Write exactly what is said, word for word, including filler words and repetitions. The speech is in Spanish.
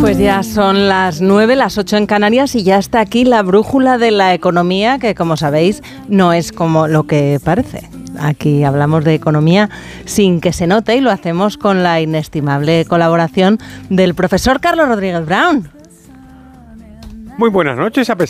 Pues ya son las nueve, las ocho en Canarias y ya está aquí la brújula de la economía, que como sabéis no es como lo que parece. Aquí hablamos de economía sin que se note y lo hacemos con la inestimable colaboración del profesor Carlos Rodríguez Brown. Muy buenas noches, a pesar